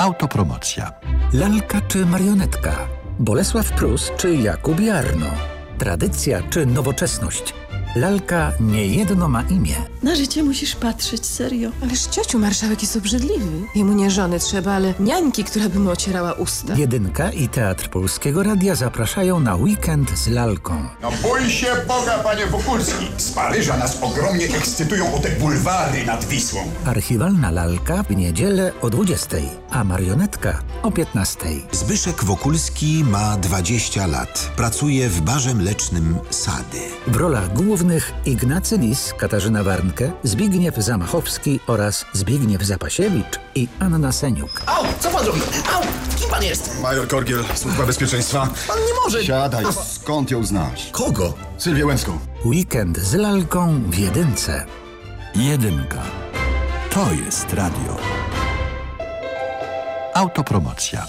Autopromocja. Lalka czy marionetka? Bolesław Prus czy Jakub Jarno? Tradycja czy nowoczesność? Lalka niejedno ma imię. Na życie musisz patrzeć, serio. Ależ ciociu, marszałek jest obrzydliwy. Jemu nie żony trzeba, ale niańki, która by mu ocierała usta. Jedynka i Teatr Polskiego Radia zapraszają na weekend z lalką. No bój się Boga, panie Wokulski. Z Paryża nas ogromnie ekscytują o te bulwary nad Wisłą. Archiwalna lalka w niedzielę o 20:00, a marionetka o 15:00. Zbyszek Wokulski ma 20 lat. Pracuje w barze mlecznym Sady. W rolach głównych Ignacy Lis, Katarzyna Warnke, Zbigniew Zamachowski oraz Zbigniew Zapasiewicz i Anna Seniuk. Au! Co pan robi? Au! Kim pan jest? Major Korgiel, Służba Bezpieczeństwa. Pan nie może! Siadaj. Skąd ją znasz? Kogo? Sylwię Łęcką. Weekend z lalką w jedynce. Jedynka. To jest radio. Autopromocja.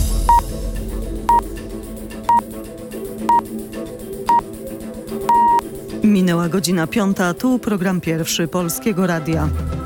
Minęła godzina 5, tu program pierwszy Polskiego Radia.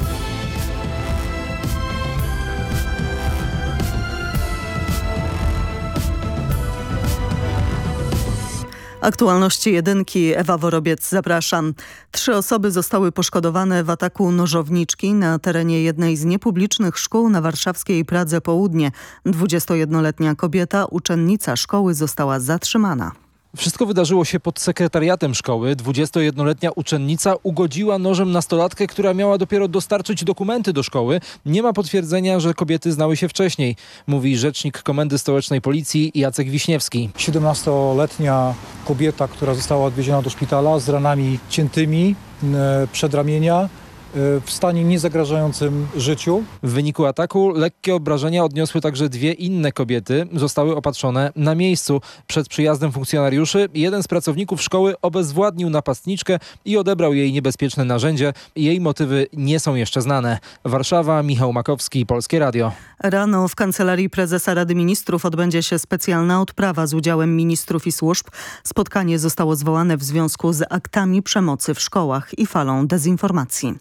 Aktualności jedynki, Ewa Worobiec, zapraszam. 3 osoby zostały poszkodowane w ataku nożowniczki na terenie jednej z niepublicznych szkół na warszawskiej Pradze Południe. 21-letnia kobieta, uczennica szkoły, została zatrzymana. Wszystko wydarzyło się pod sekretariatem szkoły. 21-letnia uczennica ugodziła nożem nastolatkę, która miała dopiero dostarczyć dokumenty do szkoły. Nie ma potwierdzenia, że kobiety znały się wcześniej, mówi rzecznik Komendy Stołecznej Policji Jacek Wiśniewski. 17-letnia kobieta, która została odwieziona do szpitala z ranami ciętymi przedramienia, w stanie niezagrażającym życiu. W wyniku ataku lekkie obrażenia odniosły także 2 inne kobiety. Zostały opatrzone na miejscu. Przed przyjazdem funkcjonariuszy jeden z pracowników szkoły obezwładnił napastniczkę i odebrał jej niebezpieczne narzędzie. Jej motywy nie są jeszcze znane. Warszawa, Michał Makowski, Polskie Radio. Rano w Kancelarii Prezesa Rady Ministrów odbędzie się specjalna odprawa z udziałem ministrów i służb. Spotkanie zostało zwołane w związku z aktami przemocy w szkołach i falą dezinformacji.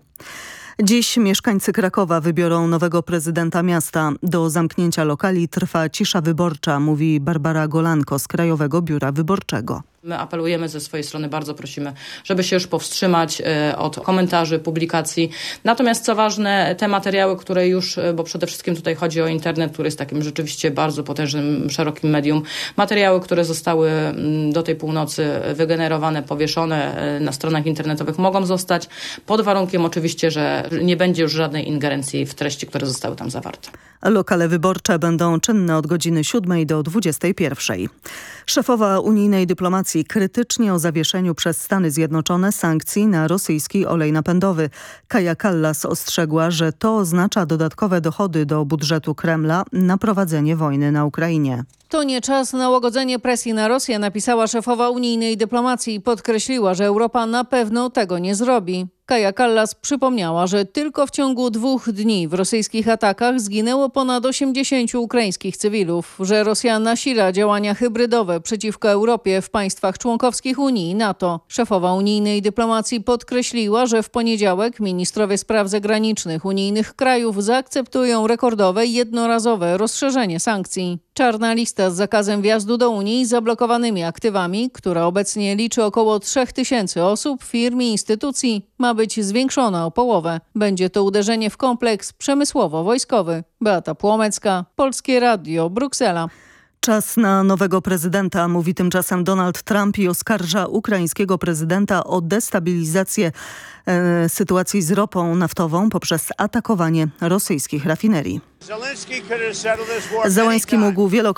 Dziś mieszkańcy Krakowa wybiorą nowego prezydenta miasta. Do zamknięcia lokali trwa cisza wyborcza, mówi Barbara Golanko z Krajowego Biura Wyborczego. My apelujemy ze swojej strony, bardzo prosimy, żeby się już powstrzymać od komentarzy, publikacji. Natomiast co ważne, te materiały, które już, bo przede wszystkim tutaj chodzi o internet, który jest takim rzeczywiście bardzo potężnym, szerokim medium. Materiały, które zostały do tej północy wygenerowane, powieszone na stronach internetowych, mogą zostać pod warunkiem oczywiście, że nie będzie już żadnej ingerencji w treści, które zostały tam zawarte. Lokale wyborcze będą czynne od godziny 7 do 21. Szefowa unijnej dyplomacji krytycznie o zawieszeniu przez Stany Zjednoczone sankcji na rosyjski olej napędowy. Kaja Kallas ostrzegła, że to oznacza dodatkowe dochody do budżetu Kremla na prowadzenie wojny na Ukrainie. To nie czas na łagodzenie presji na Rosję, napisała szefowa unijnej dyplomacji i podkreśliła, że Europa na pewno tego nie zrobi. Kaja Kallas przypomniała, że tylko w ciągu 2 dni w rosyjskich atakach zginęło ponad 80 ukraińskich cywilów, że Rosja nasila działania hybrydowe przeciwko Europie w państwach członkowskich Unii i NATO. Szefowa unijnej dyplomacji podkreśliła, że w poniedziałek ministrowie spraw zagranicznych unijnych krajów zaakceptują rekordowe jednorazowe rozszerzenie sankcji. Czarna lista z zakazem wjazdu do Unii i zablokowanymi aktywami, która obecnie liczy około 3000 osób, firm i instytucji, ma być zwiększona o połowę. Będzie to uderzenie w kompleks przemysłowo-wojskowy. Beata Płomecka, Polskie Radio, Bruksela. Czas na nowego prezydenta, mówi tymczasem Donald Trump i oskarża ukraińskiego prezydenta o destabilizację sytuacji z ropą naftową poprzez atakowanie rosyjskich rafinerii. Zełenski mógł wielokrotnie